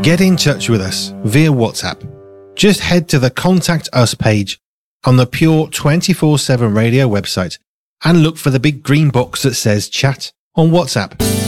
Get in touch with us via WhatsApp. Just head to the Contact Us page on the Pure 24/7 Radio website and look for the big green box that says Chat on WhatsApp.